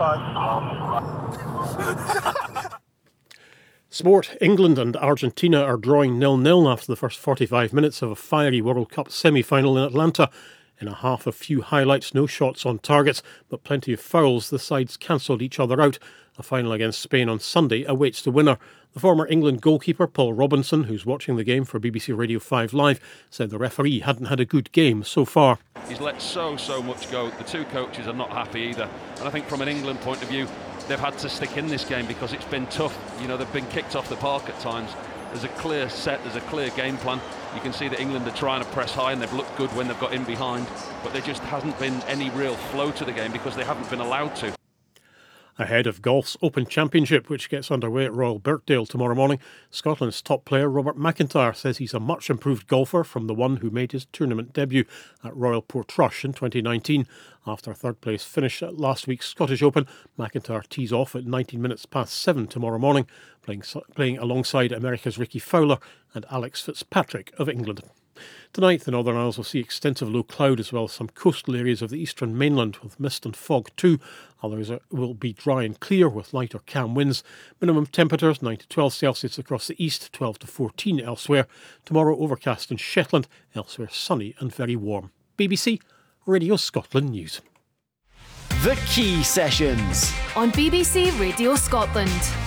Sport. England and Argentina are drawing 0-0 after the first 45 minutes of a fiery World Cup semi-final in Atlanta. In a half of few highlights, no shots on targets, but plenty of fouls, the sides cancelled each other out. The final against Spain on Sunday awaits the winner. The former England goalkeeper Paul Robinson, who's watching the game for BBC Radio 5 Live, said the referee hadn't had a good game so far. He's let so much go. The two coaches are not happy either. And I think from an England point of view, they've had to stick in this game because it's been tough. You know, they've been kicked off the park at times. There's a clear set, there's a clear game plan. You can see that England are trying to press high and they've looked good when they've got in behind. But there just hasn't been any real flow to the game because they haven't been allowed to. Ahead of golf's Open Championship, which gets underway at Royal Birkdale tomorrow morning, Scotland's top player Robert McIntyre says he's a much improved golfer from the one who made his tournament debut at Royal Portrush in 2019. After a third-place finish at last week's Scottish Open, McIntyre tees off at 19 minutes past 7 tomorrow morning, playing alongside America's Ricky Fowler and Alex Fitzpatrick of England. Tonight, the Northern Isles will see extensive low cloud as well as some coastal areas of the eastern mainland with mist and fog too. Others will be dry and clear with light or calm winds. Minimum temperatures 9 to 12 Celsius across the east, 12 to 14 elsewhere. Tomorrow overcast in Shetland, elsewhere sunny and very warm. BBC Radio Scotland News. The Key Sessions on BBC Radio Scotland.